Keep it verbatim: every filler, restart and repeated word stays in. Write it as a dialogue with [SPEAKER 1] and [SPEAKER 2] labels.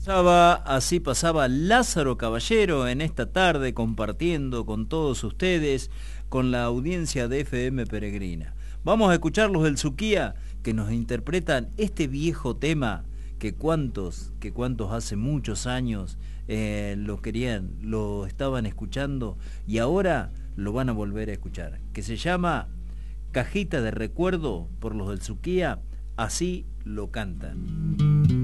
[SPEAKER 1] Pasaba, así pasaba Lázaro Caballero en esta tarde compartiendo con todos ustedes, con la audiencia de F M Peregrina. Vamos a escuchar los del Suquía que nos interpretan este viejo tema que cuantos, que cuantos hace muchos años eh, lo querían, lo estaban escuchando y ahora lo van a volver a escuchar, que se llama Cajita de Recuerdo por los del Suquía, así lo cantan.